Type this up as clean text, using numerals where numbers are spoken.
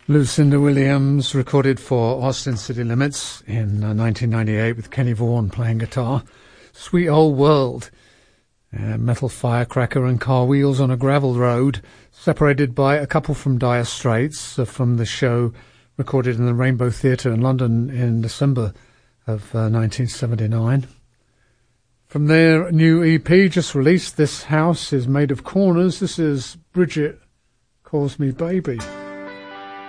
Lucinda Williams recorded for Austin City Limits in 1998 with Kenny Vaughan playing guitar. Sweet Old World, Metal Firecracker and Car Wheels on a Gravel Road, separated by a couple from Dire Straits from the show recorded in the Rainbow Theatre in London in December of 1979. From their new EP just released, This House is Made of Corners. This is Bridget Calls Me Baby.